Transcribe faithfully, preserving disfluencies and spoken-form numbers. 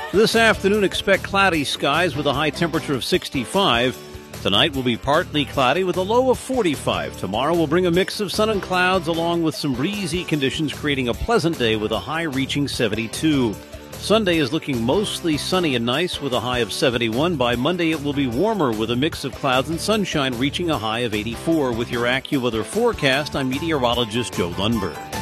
This afternoon, expect cloudy skies with a high temperature of sixty-five. Tonight will be partly cloudy with a low of forty-five. Tomorrow will bring a mix of sun and clouds along with some breezy conditions, creating a pleasant day with a high reaching seventy-two. Sunday is looking mostly sunny and nice with a high of seventy-one. By Monday, it will be warmer with a mix of clouds and sunshine, reaching a high of eighty-four. With your AccuWeather forecast, I'm meteorologist Joe Lundberg.